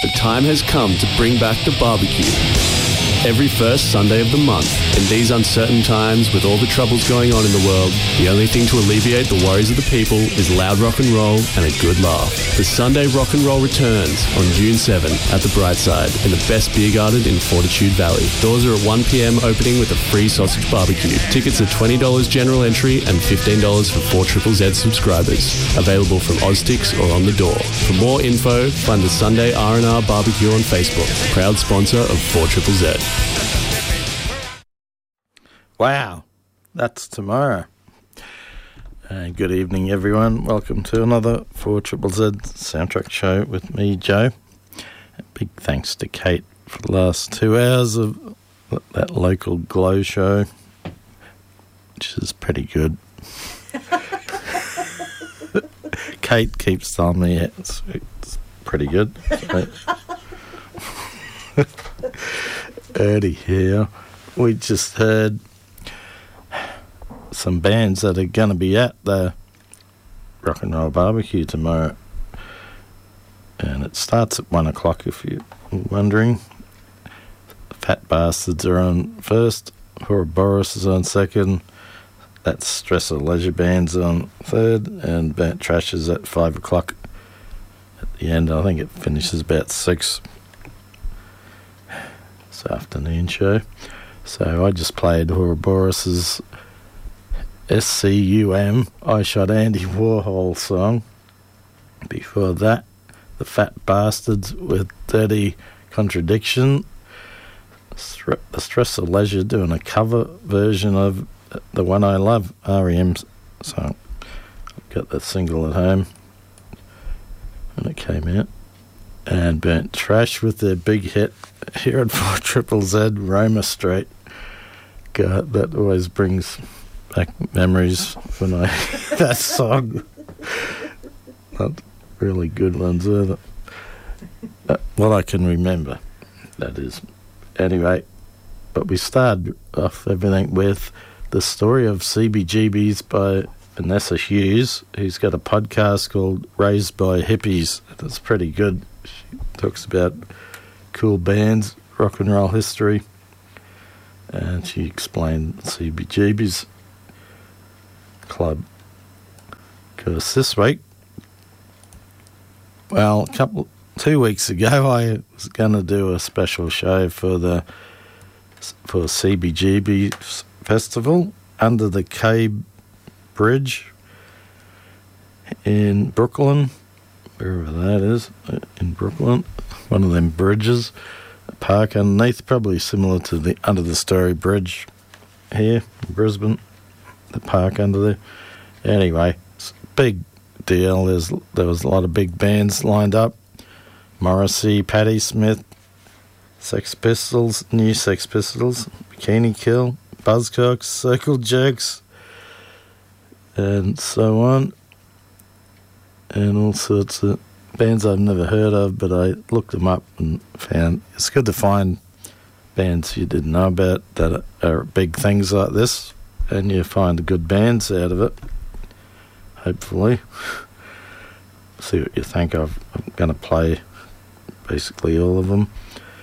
The time has come to bring back the barbecue. Every first Sunday of the month. In these uncertain times, with all the troubles going on in the world, the only thing to alleviate the worries of the people is loud rock and roll and a good laugh. The Sunday Rock and Roll returns on June 7 at the Brightside in the best beer garden in Fortitude Valley. Doors are at 1 p.m, opening with a free sausage barbecue. Tickets are $20 general entry and $15 for 4ZZZ subscribers. Available from Oztix or on the door. For more info, find the Sunday R&R Barbecue on Facebook. Proud sponsor of 4ZZZ. Wow, that's tomorrow. Good evening, everyone. Welcome to another 4ZZZ soundtrack show with me, Joe. A big thanks to Kate for the last 2 hours of that local Glow show, which is pretty good. Kate keeps telling me it's pretty good. Early here. We just heard some bands that are going to be at the Rock and Roll Barbecue tomorrow, and it starts at 1 o'clock if you're wondering. Fat Bastards are on first, Ouroboros is on second, that's Stress or Leisure Band's on third, and Burnt Trash is at 5 o'clock at the end. I think it finishes about 6. It's afternoon show. So I just played Ouroboros's SCUM, I Shot Andy Warhol song. Before that, the Fat Bastards with Dirty Contradiction. The Stress of Leisure doing a cover version of The One I Love, R.E.M. song. I've got that single at home when it came out. And Burnt Trash with their big hit here at 4ZZZ, Roma Street. God, that always brings back memories when I that song. Not really good ones either. Well, I can remember, that is. Anyway, but we started off everything with the story of CBGBs by Vanessa Hughes, who's got a podcast called Raised by Hippies. It's pretty good. She talks about cool bands, rock and roll history, and she explained CBGB's club. Because this week, well, 2 weeks ago, I was going to do a special show for CBGB Festival under the Cave Bridge in Brooklyn, wherever that is, in Brooklyn, one of them bridges, a park underneath, probably similar to the Under the Story Bridge here in Brisbane, the park under there. Anyway, it's a big deal. There was a lot of big bands lined up. Morrissey, Patti Smith, Sex Pistols, New Sex Pistols, Bikini Kill, Buzzcocks, Circle Jerks, and so on. And all sorts of bands I've never heard of, but I looked them up and found it's good to find bands you didn't know about that are big things like this, and you find good bands out of it, hopefully. See what you think of. I'm going to play basically all of them.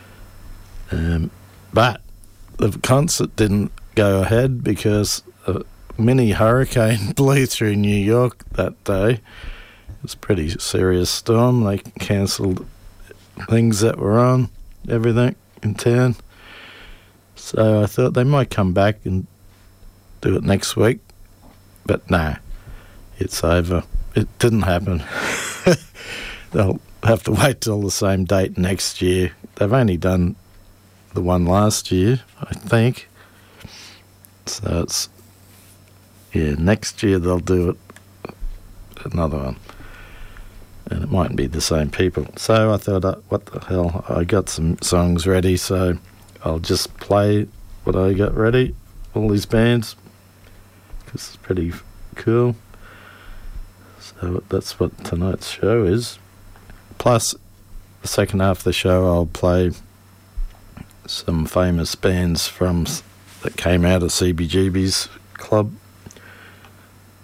But the concert didn't go ahead because a mini hurricane blew through New York that day. It was a pretty serious storm. They cancelled things that were on, everything in town. So I thought they might come back and do it next week. But no, it's over. It didn't happen. They'll have to wait till the same date next year. They've only done the one last year, I think. So it's, next year they'll do it, another one. And it mightn't be the same people. So I thought, what the hell, I got some songs ready, so I'll just play what I got ready, all these bands, because it's pretty cool. So that's what tonight's show is. Plus, the second half of the show, I'll play some famous bands that came out of CBGB's club,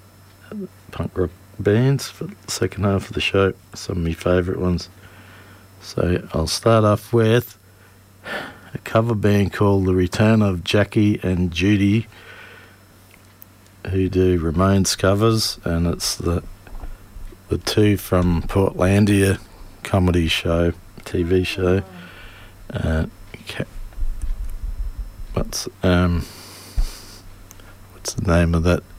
punk rock bands for the second half of the show. Some of my favourite ones. So I'll start off with a cover band called The Return of Jackie and Judy, who do Ramones covers, and it's the two from Portlandia comedy show, TV show. What's the name of that?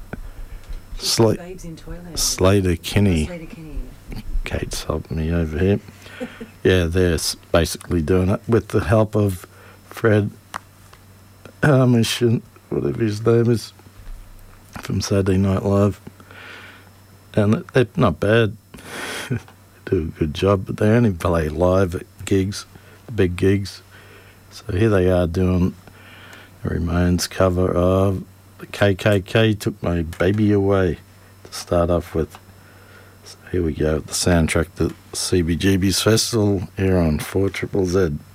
Slater Kinney. Kate's helping me over here. Yeah, they're basically doing it with the help of Fred Hamish and whatever his name is from Saturday Night Live. And they're not bad. They do a good job, but they only play live at gigs, big gigs. So here they are doing a Ramones cover of The KKK Took My Baby Away to start off with. So here we go, the soundtrack to CBGB's Festival here on 4ZZZ.